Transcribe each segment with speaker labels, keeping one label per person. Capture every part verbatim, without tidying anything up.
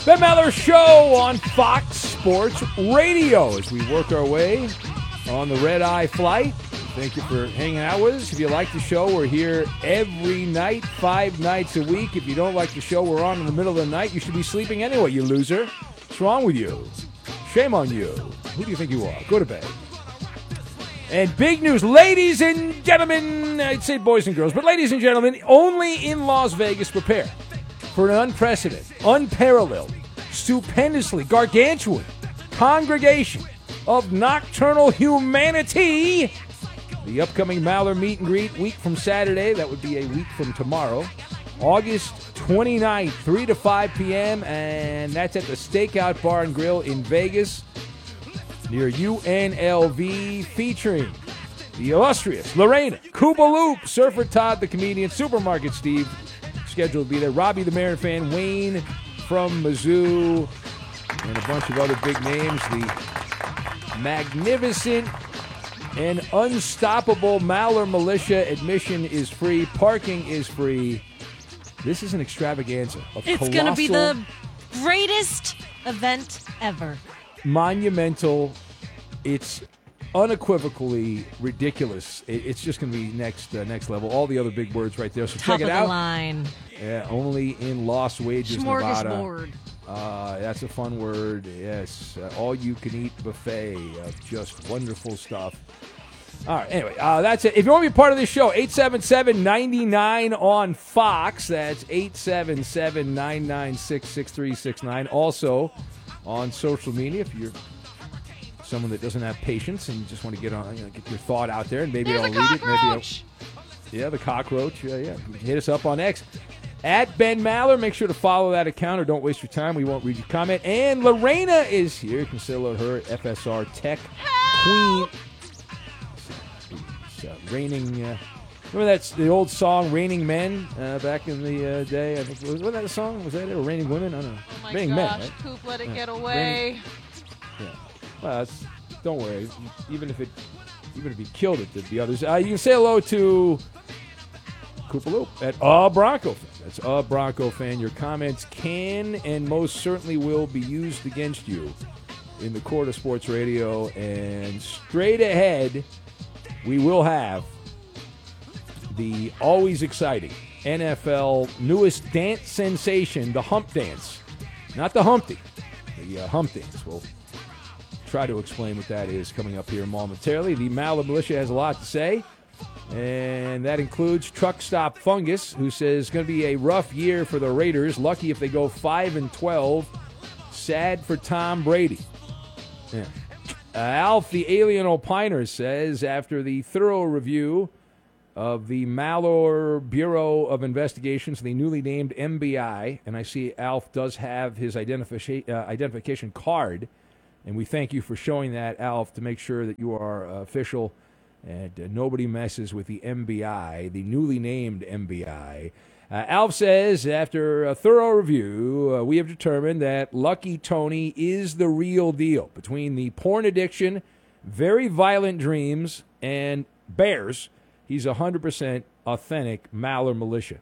Speaker 1: Ben Maller Show on Fox Sports Radio as we work our way on the Red Eye flight. Thank you for hanging out with us. If you like the show, we're here every night, five nights a week. If you don't like the show we're on in the middle of the night, you should be sleeping anyway, you loser. What's wrong with you? Shame on you. Who do you think you are? Go to bed. And big news, ladies and gentlemen, I'd say boys and girls, but ladies and gentlemen, only in Las Vegas, prepare for an unprecedented, unparalleled, stupendously gargantuan congregation of nocturnal humanity. The upcoming Maller meet and greet week from Saturday, that would be a week from tomorrow, August twenty-ninth, three to five p.m., and that's at the Stakeout Bar and Grill in Vegas near U N L V, featuring the illustrious Lorena, Koopa Loop, Surfer Todd, the comedian, Supermarket Steve, scheduled to be there, Robbie the Marin fan, Wayne from Mizzou, and a bunch of other big names. The magnificent and unstoppable Maller Militia. Admission is free. Parking is free. This is an extravaganza.
Speaker 2: It's going to be the greatest event ever.
Speaker 1: Monumental. It's unequivocally ridiculous. It, it's just going to be next uh, next level. All the other big words right there. So
Speaker 2: Top
Speaker 1: check it
Speaker 2: of
Speaker 1: out.
Speaker 2: The line.
Speaker 1: Yeah, only in Las Wages, Nevada.
Speaker 2: Smorgasbord.
Speaker 1: Uh, that's a fun word. Yes, uh, all-you-can-eat buffet of just wonderful stuff. All right, anyway, uh, that's it. If you want to be part of this show, eight seven seven, nine nine on Fox. That's eight seven seven, nine nine six, six three six nine. Also on social media, if you're someone that doesn't have patience and you just want to get on, you know, get your thought out there, and maybe
Speaker 2: There's
Speaker 1: I'll
Speaker 2: a
Speaker 1: read it. Maybe I'll,
Speaker 2: cockroach.
Speaker 1: yeah, the cockroach. Yeah, yeah. Hit us up on X. At Ben Maller, make sure to follow that account or don't waste your time. We won't read your comment. And Lorena is here. You can say hello to her, F S R Tech Queen. It's, uh, raining. Uh, remember that's the old song "Raining Men" uh, back in the uh, day. I think was, was that a song? Was that it? Or "Raining Women"? I don't know.
Speaker 3: Oh my
Speaker 1: Raining
Speaker 3: gosh,
Speaker 1: Men. Right?
Speaker 3: Coop, let it
Speaker 1: Yeah.
Speaker 3: get away.
Speaker 1: Raining, yeah. Well, it's, don't worry. Even if it, even if he killed it, there'd be others. Uh, you can say hello to Koopa Loop at a Bronco fan. That's a Bronco fan. Your comments can and most certainly will be used against you in the court of sports radio. And straight ahead, we will have the always exciting N F L newest dance sensation, the hump dance. Not the Humpty, the uh, hump dance. We'll try to explain what that is coming up here momentarily. The Maller Militia has a lot to say. And that includes Truck Stop Fungus, who says it's going to be a rough year for the Raiders. Lucky if they go five and twelve. Sad for Tom Brady. Yeah. Uh, Alf, the Alien Opiner, says after the thorough review of the Maller Bureau of Investigations, the newly named M B I, and I see Alf does have his identification uh, identification card, and we thank you for showing that, Alf, to make sure that you are uh, official. And uh, nobody messes with the M B I, the newly named M B I. Uh, Alf says, after a thorough review, uh, we have determined that Lucky Tony is the real deal. Between the porn addiction, very violent dreams, and bears, he's one hundred percent authentic Maller Militia.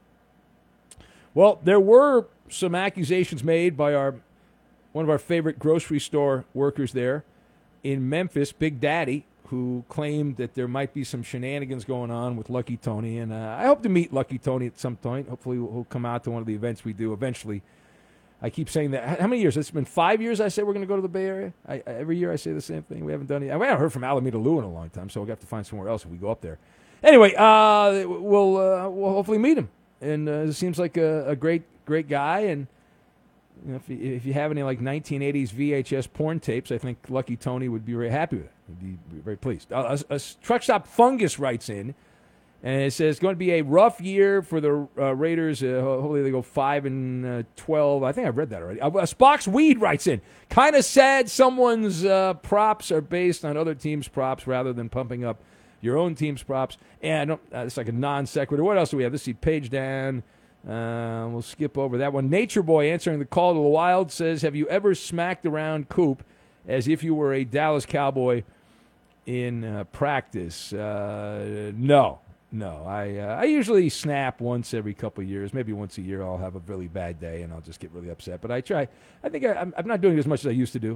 Speaker 1: Well, there were some accusations made by our one of our favorite grocery store workers there in Memphis, Big Daddy, who claimed that there might be some shenanigans going on with Lucky Tony. And uh, I hope to meet Lucky Tony at some point. Hopefully he'll come out to one of the events we do eventually. I keep saying that. How many years? It's been five years I say we're going to go to the Bay Area. I, I, every year I say the same thing. We haven't done it. We haven't heard from Alameda Lou in a long time, so we'll have to find somewhere else if we go up there. Anyway, uh, we'll, uh, we'll hopefully meet him. And uh, it seems like a, a great, great guy. And you know, if, you, if you have any like nineteen eighties V H S porn tapes, I think Lucky Tony would be very happy with it. He'd be very pleased. Uh, a, a Truck Stop Fungus writes in, and it says it's going to be a rough year for the uh, Raiders. Uh, hopefully they go five and uh, twelve. I think I've read that already. Uh, Spock's Weed writes in, kind of sad someone's uh, props are based on other teams' props rather than pumping up your own team's props. And I don't, uh, it's like a non sequitur. What else do we have? Let's see, page down. Uh, we'll skip over that one. Nature Boy answering the call to the wild says, have you ever smacked around Coop as if you were a Dallas Cowboy in uh, practice? Uh, no. No, I uh, I usually snap once every couple of years, maybe once a year. I'll have a really bad day and I'll just get really upset. But I try. I think I, I'm I'm not doing it as much as I used to do.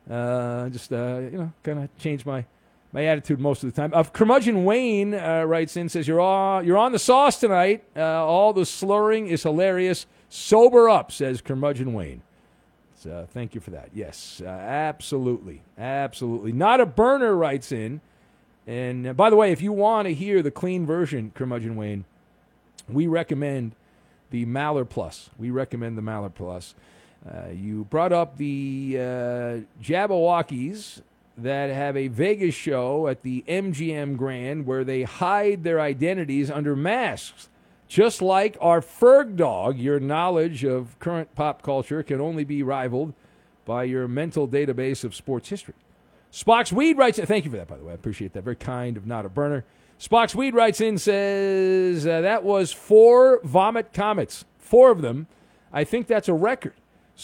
Speaker 1: Uh, just uh, you know, kind of change my, my attitude most of the time. Uh, Curmudgeon Wayne uh, writes in, says you're all, you're on the sauce tonight. Uh, all the slurring is hilarious. Sober up, says Curmudgeon Wayne. So, uh, thank you for that. Yes, uh, absolutely, absolutely. Not a burner writes in. And uh, by the way, if you want to hear the clean version, Curmudgeon Wayne, we recommend the Maller Plus. We recommend the Maller Plus. Uh, you brought up the uh, Jabberwockies that have a Vegas show at the M G M Grand where they hide their identities under masks. Just like our Ferg dog, your knowledge of current pop culture can only be rivaled by your mental database of sports history. Spock's Weed writes in. Thank you for that, by the way. I appreciate that. Very kind of Not a Burner. Spock's Weed writes in, says, uh, that was four Vomit Comets. Four of them. I think that's a record.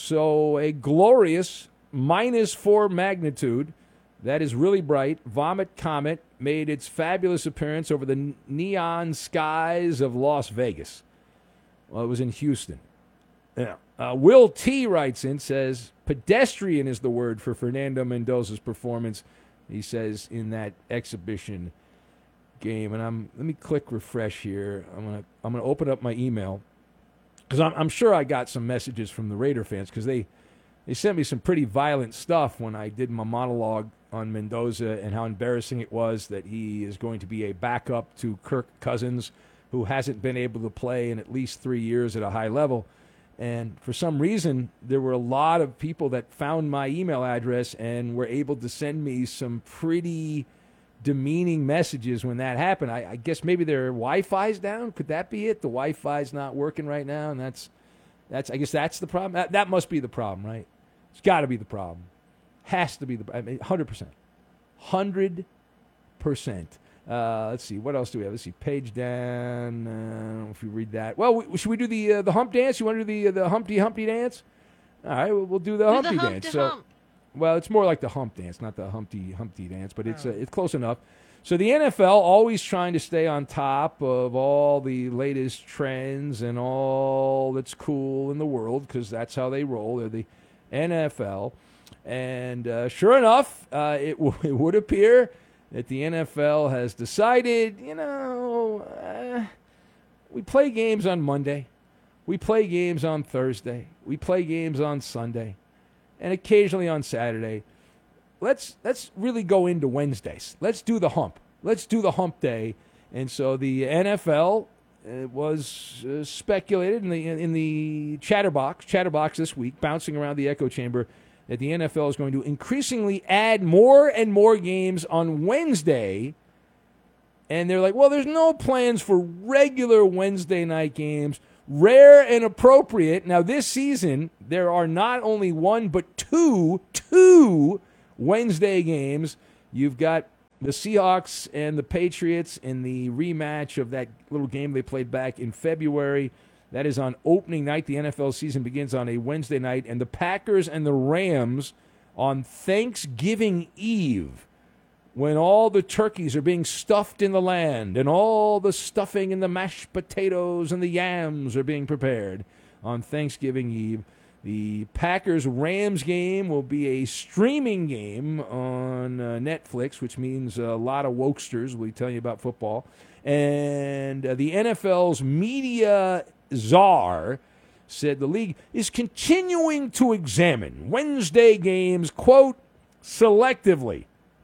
Speaker 1: So a glorious minus four magnitude. That is really bright. Vomit Comet made its fabulous appearance over the neon skies of Las Vegas. Well, it was in Houston. Yeah. Uh, Will T. writes in, says, pedestrian is the word for Fernando Mendoza's performance, he says, in that exhibition game. And I'm let me click refresh here. I'm gonna I'm gonna open up my email because I'm, I'm sure I got some messages from the Raider fans because they they sent me some pretty violent stuff when I did my monologue on Mendoza and how embarrassing it was that he is going to be a backup to Kirk Cousins, who hasn't been able to play in at least three years at a high level. And for some reason, there were a lot of people that found my email address and were able to send me some pretty demeaning messages when that happened. I, I guess maybe their Wi-Fi's down. Could that be it? The Wi-Fi's not working right now, and that's, that's. I guess that's the problem. That, that must be the problem, right? It's got to be the problem. Has to be the. I mean, hundred percent, hundred percent. Uh, let's see. What else do we have? Let's see. Page down. Uh, I don't know if you read that. Well, we, should we do the uh, the hump dance? You want to do the uh, the Humpty Humpty dance? All right, we'll, we'll do the
Speaker 2: do
Speaker 1: Humpty
Speaker 2: the hump
Speaker 1: dance.
Speaker 2: to
Speaker 1: So,
Speaker 2: hump.
Speaker 1: well, it's more like the hump dance, not the Humpty Humpty dance, but it's uh, it's close enough. So the N F L always trying to stay on top of all the latest trends and all that's cool in the world because that's how they roll. They're the N F L, and uh, sure enough, uh, it, w- it would appear that the N F L has decided, you know, uh, we play games on Monday, we play games on Thursday, we play games on Sunday, and occasionally on Saturday. Let's let's really go into Wednesdays. Let's do the hump. Let's do the hump day. And so the N F L uh, was uh, speculated in the in the chatterbox chatterbox this week, bouncing around the echo chamber, that the N F L is going to increasingly add more and more games on Wednesday. And they're like, well, there's no plans for regular Wednesday night games. Rare and appropriate. Now, this season, there are not only one, but two, two Wednesday games. You've got the Seahawks and the Patriots in the rematch of that little game they played back in February. That is on opening night. The N F L season begins on a Wednesday night. And the Packers and the Rams on Thanksgiving Eve, when all the turkeys are being stuffed in the land and all the stuffing and the mashed potatoes and the yams are being prepared on Thanksgiving Eve. The Packers-Rams game will be a streaming game on uh, Netflix, which means a lot of wokesters will be telling you about football. And uh, the N F L's media czar said the league is continuing to examine Wednesday games, quote, selectively.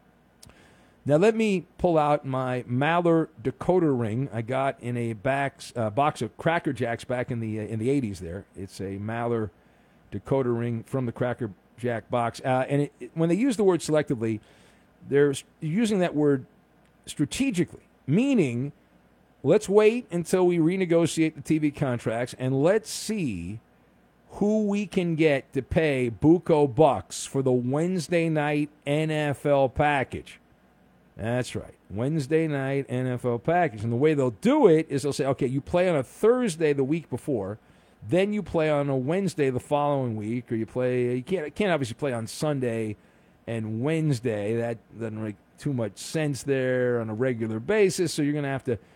Speaker 1: Now, let me pull out my Maller decoder ring I got in a backs, uh, box of Cracker Jacks back in the uh, in the eighties there. It's a Maller decoder ring from the Cracker Jack box. Uh, and it, it, when they use the word selectively, they're using that word strategically, meaning let's wait until we renegotiate the T V contracts and let's see who we can get to pay buco bucks for the Wednesday night N F L package. That's right. Wednesday night N F L package. And the way they'll do it is they'll say, okay, you play on a Thursday the week before, then you play on a Wednesday the following week, or you play, you can't, can't obviously play on Sunday and Wednesday. That doesn't make too much sense there on a regular basis, so you're going to have to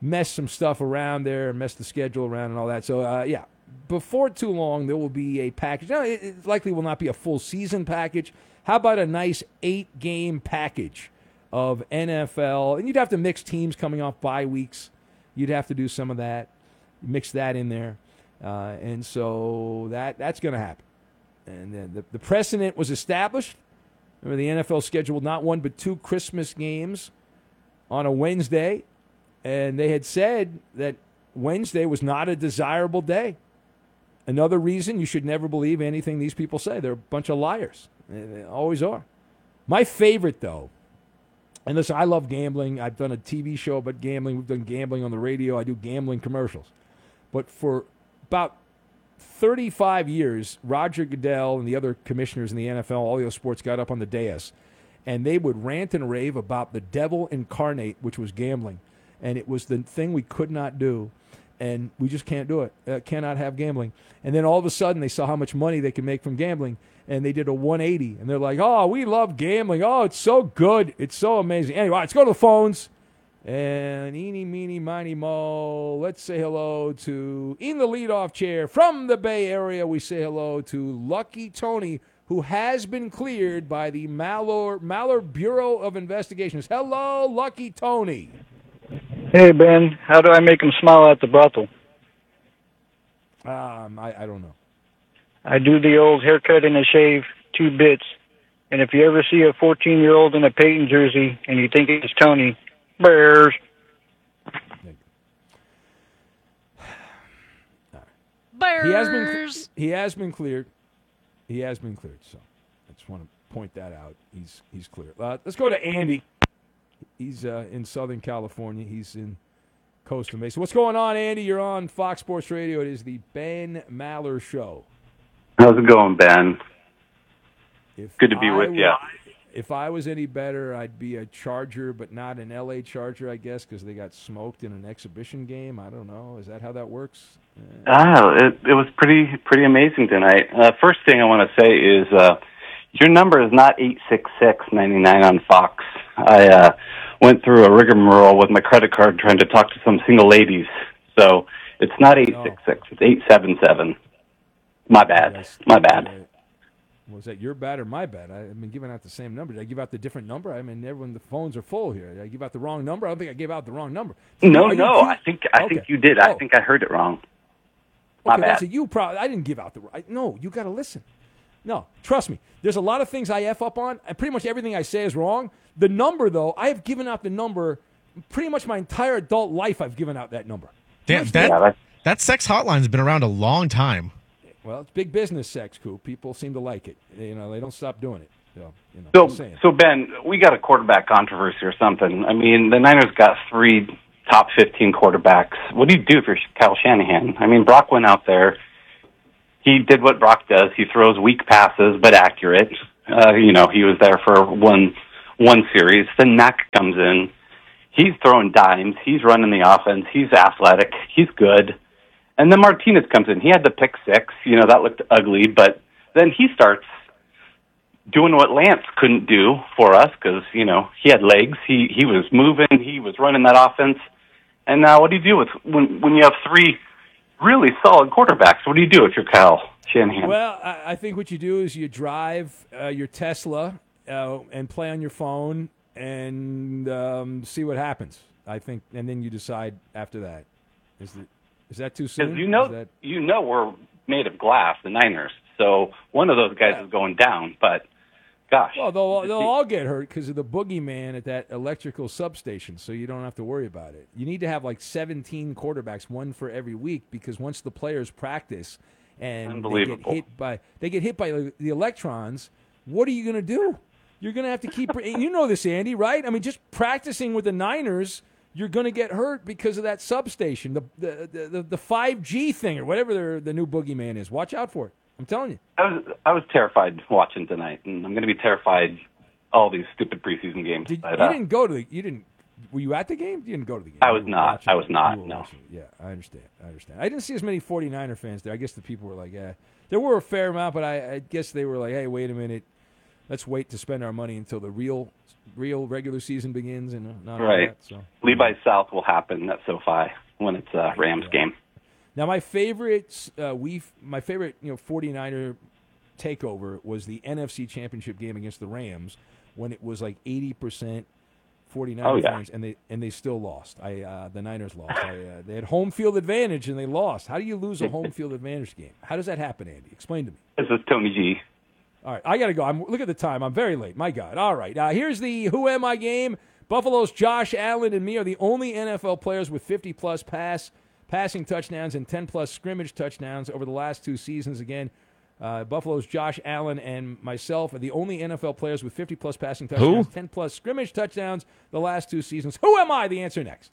Speaker 1: mess some stuff around there, mess the schedule around and all that. So, uh, yeah, before too long, there will be a package. Now, it, it likely will not be a full season package. How about a nice eight-game package of N F L? And you'd have to mix teams coming off bye weeks. You'd have to do some of that, mix that in there. Uh, and so that that's going to happen. And then the, the precedent was established. Remember, the N F L scheduled not one but two Christmas games on a Wednesday. And they had said that Wednesday was not a desirable day. Another reason you should never believe anything these people say. They're a bunch of liars. They always are. My favorite, though, and listen, I love gambling. I've done a T V show about gambling. We've done gambling on the radio. I do gambling commercials. But for about thirty-five years, Roger Goodell and the other commissioners in the N F L, all those sports, got up on the dais, and they would rant and rave about the devil incarnate, which was gambling. And it was the thing we could not do. And we just can't do it. Uh, cannot have gambling. And then all of a sudden, they saw how much money they could make from gambling, and they did a one eighty. And they're like, oh, we love gambling. Oh, it's so good. It's so amazing. Anyway, let's go to the phones. And eeny, meeny, miny, mo. Let's say hello to, in the leadoff chair from the Bay Area, we say hello to Lucky Tony, who has been cleared by the Malheur, Malheur Bureau of Investigations. Hello, Lucky Tony.
Speaker 3: Hey, Ben, how do I make him smile at the brothel?
Speaker 1: Um, I, I don't know.
Speaker 3: I do the old haircut and a shave, two bits. And if you ever see a fourteen-year-old in a Peyton jersey and you think it's Tony, Bears.
Speaker 2: Bears.
Speaker 1: He has been he has been cleared. He has been cleared. So I just want to point that out. He's he's clear. Uh, let's go to Andy. He's uh, in Southern California. He's in Costa Mesa. What's going on, Andy? You're on Fox Sports Radio. It is the Ben Maller Show.
Speaker 4: How's it going, Ben?
Speaker 1: If
Speaker 4: Good to be
Speaker 1: I
Speaker 4: with
Speaker 1: were,
Speaker 4: you.
Speaker 1: If I was any better, I'd be a Charger, but not an L A Charger, I guess, because they got smoked in an exhibition game. I don't know. Is that how that works? Uh,
Speaker 4: Ah, it, it was pretty pretty amazing tonight. Uh, first thing I want to say is uh, your number is not eight six six, nine nine on Fox. I uh, went through a rigmarole with my credit card trying to talk to some single ladies. So it's not eight six six, it's eight seven seven. My bad.
Speaker 1: Yes.
Speaker 4: My bad.
Speaker 1: Was that your bad or my bad? I, I've been giving out the same number. Did I give out the different number? I mean, everyone, the phones are full here. Did I give out the wrong number? I don't think I gave out the wrong number.
Speaker 4: No,
Speaker 1: Are you
Speaker 4: no,
Speaker 1: cute?
Speaker 4: I think I
Speaker 1: Okay.
Speaker 4: think you did. I
Speaker 1: Oh.
Speaker 4: think I heard it wrong. My
Speaker 1: Okay,
Speaker 4: bad.
Speaker 1: that's a you probably. I didn't give out the right. No, you got to listen. No, trust me. There's a lot of things I F up on, and pretty much everything I say is wrong. The number, though, I have given out the number pretty much my entire adult life. I've given out that number.
Speaker 5: Damn, that,
Speaker 4: Yeah, that's-
Speaker 5: that sex hotline's been around a long time.
Speaker 1: Well, it's big business, sex, Coop. People seem to like it. You know, they don't stop doing it. So, you know,
Speaker 4: So,
Speaker 1: just saying.
Speaker 4: so Ben, we got a quarterback controversy or something. I mean, the Niners got three top fifteen quarterbacks. What do you do if you're Kyle Shanahan? I mean, Brock went out there. He did what Brock does. He throws weak passes, but accurate. Uh, you know, he was there for one one series. Then Mack comes in. He's throwing dimes. He's running the offense. He's athletic. He's good. And then Martinez comes in. He had the pick six. You know, that looked ugly. But then he starts doing what Lance couldn't do for us because, you know, he had legs. He he was moving. He was running that offense. And now what do you do with when when you have three really solid quarterbacks? What do you do if you're Kyle Shanahan?
Speaker 1: Well, I, I think what you do is you drive uh, your Tesla uh, and play on your phone and um, see what happens. I think, and then you decide after that. Is it is that too soon?
Speaker 4: Because you know,
Speaker 1: Is that,
Speaker 4: you know we're made of glass, the Niners. So one of those guys
Speaker 1: Yeah.
Speaker 4: is going down. But gosh,
Speaker 1: well, they'll they'll all get hurt because of the boogeyman at that electrical substation. So you don't have to worry about it. You need to have like seventeen quarterbacks, one for every week, because once the players practice and they get
Speaker 4: Unbelievable.
Speaker 1: hit by they get hit by the electrons, what are you going to do? You're going to have to keep. You know this, Andy, right? I mean, just practicing with the Niners, you're going to get hurt because of that substation, the the the, the five G thing or whatever the, the new boogeyman is. Watch out for it. I'm telling you.
Speaker 4: I was I was terrified watching tonight, and I'm going to be terrified all these stupid preseason games.
Speaker 1: Did,
Speaker 4: but,
Speaker 1: you
Speaker 4: uh,
Speaker 1: didn't go to the. You didn't. Were you at the game? You didn't go to the game.
Speaker 4: I was
Speaker 1: You were
Speaker 4: not.
Speaker 1: watching
Speaker 4: I was
Speaker 1: it.
Speaker 4: not,
Speaker 1: You were
Speaker 4: no.
Speaker 1: watching it. Yeah, I understand. I understand. I didn't see as many forty-niner fans there. I guess the people were like, yeah. There were a fair amount, but I, I guess they were like, hey, wait a minute. let's wait to spend our money until the real, real regular season begins and uh, not all
Speaker 4: Right.
Speaker 1: that. So.
Speaker 4: Levi's South will happen at SoFi when it's a Rams
Speaker 1: Yeah.
Speaker 4: game.
Speaker 1: Now, my favorite, uh, we, my favorite, you know, 49er takeover was the N F C Championship game against the Rams when it was like eighty percent 49er
Speaker 4: Oh, yeah.
Speaker 1: fans, and they and they still lost. I uh, the Niners lost. I, uh, they had home field advantage and they lost. How do you lose a home field advantage game? How does that happen, Andy? Explain to me.
Speaker 4: This is Tony G.
Speaker 1: All right, I got to go. I'm, look at the time. I'm very late. My God. All right, uh, here's the Who Am I game. Buffalo's Josh Allen and me are the only N F L players with fifty-plus pass passing touchdowns and ten-plus scrimmage touchdowns over the last two seasons. Again, uh, Buffalo's Josh Allen and myself are the only N F L players with fifty-plus passing touchdowns, ten-plus scrimmage touchdowns the last two seasons. Who am I? The answer next.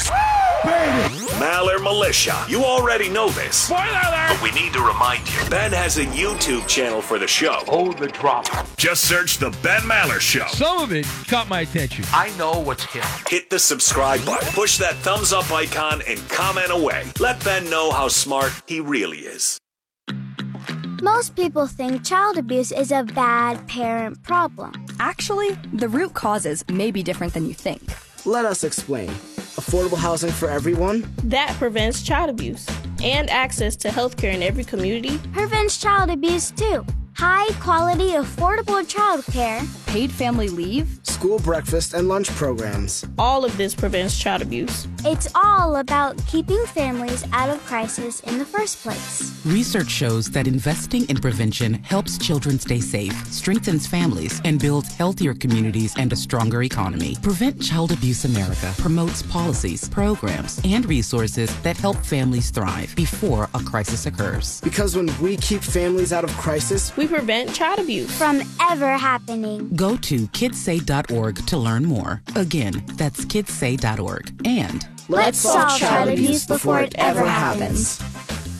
Speaker 6: Maller Militia. You already know this.
Speaker 1: Spoiler alert!
Speaker 6: But we need to remind you. Ben has a YouTube channel for the show.
Speaker 7: Oh, the drop.
Speaker 6: Just search The Ben Maller Show.
Speaker 8: Some of it caught my attention.
Speaker 7: I know what's killing.
Speaker 6: Hit the subscribe button, push that thumbs up icon, and comment away. Let Ben know how smart he really is.
Speaker 9: Most people think child abuse is a bad parent problem.
Speaker 10: Actually, the root causes may be different than you think.
Speaker 11: Let us explain. Affordable housing for everyone?
Speaker 12: That prevents child abuse and access to healthcare in every community.
Speaker 9: Prevents child abuse too. High quality, affordable childcare.
Speaker 10: Paid family leave.
Speaker 11: School breakfast and lunch programs.
Speaker 12: All of this prevents child abuse.
Speaker 9: It's all about keeping families out of crisis in the first place.
Speaker 13: Research shows that investing in prevention helps children stay safe, strengthens families, and builds healthier communities and a stronger economy. Prevent Child Abuse America promotes policies, programs, and resources that help families thrive before a crisis occurs.
Speaker 11: Because when we keep families out of crisis,
Speaker 12: we prevent child abuse
Speaker 9: from ever happening.
Speaker 13: Go to kids say dot org to learn more. Again, that's kids say dot org. And
Speaker 9: let's solve child abuse before it ever happens.